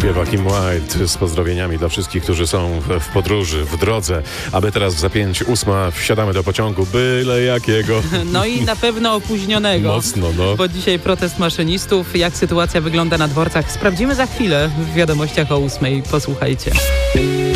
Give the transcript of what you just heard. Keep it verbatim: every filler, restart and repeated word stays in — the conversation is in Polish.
Śpiewa Kim Wilde z pozdrowieniami dla wszystkich, którzy są w, w podróży, w drodze. Aby teraz w zapięć ósma wsiadamy do pociągu, byle jakiego. No i na pewno opóźnionego. Mocno, no. Bo dzisiaj protest maszynistów. Jak sytuacja wygląda na dworcach, sprawdzimy za chwilę w wiadomościach o ósmej. Posłuchajcie.